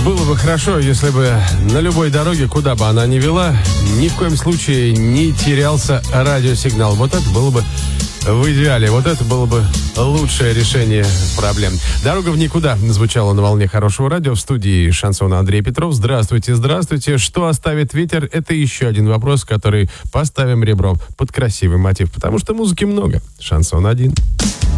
Было бы хорошо, если бы на любой дороге, куда бы она ни вела, ни в коем случае не терялся радиосигнал. Вот это было бы в идеале. Вот это было бы лучшее решение проблем. «Дорога в никуда» звучала на волне хорошего радио. В студии шансона Андрей Петров. Здравствуйте, здравствуйте. Что оставит ветер? Это еще один вопрос, который поставим ребром под красивый мотив. Потому что музыки много. Шансон один.